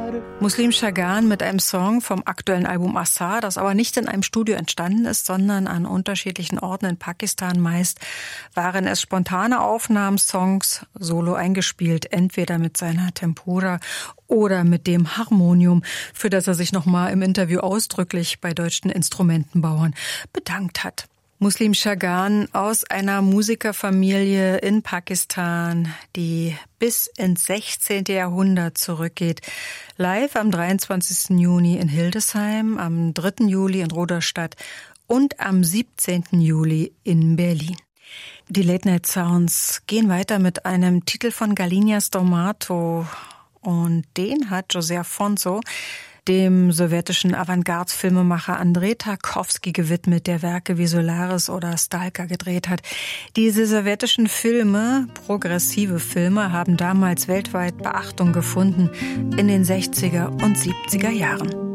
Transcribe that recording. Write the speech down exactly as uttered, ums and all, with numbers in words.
Muslim Chaghan mit einem Song vom aktuellen Album Asar, das aber nicht in einem Studio entstanden ist, sondern an unterschiedlichen Orten in Pakistan. Meist waren es spontane Aufnahmen, Songs solo eingespielt, entweder mit seiner Tempura oder mit dem Harmonium, für das er sich nochmal im Interview ausdrücklich bei deutschen Instrumentenbauern bedankt hat. Muslim Chaghan aus einer Musikerfamilie in Pakistan, die bis ins sechzehnte. Jahrhundert zurückgeht. Live am dreiundzwanzigsten Juni in Hildesheim, am dritten Juli in Rudolstadt und am siebzehnten Juli in Berlin. Die Late Night Sounds gehen weiter mit einem Titel von Galinia Stomato und den hat José Afonso dem sowjetischen Avantgarde-Filmemacher Andrei Tarkovsky gewidmet, der Werke wie Solaris oder Stalker gedreht hat. Diese sowjetischen Filme, progressive Filme, haben damals weltweit Beachtung gefunden in den sechziger und siebziger Jahren.